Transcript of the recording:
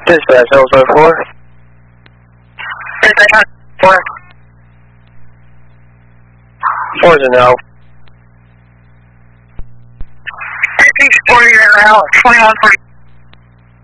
Dispatch, 004. Dispatch, 4. 4's a no. Peace 4, you're in route 2140.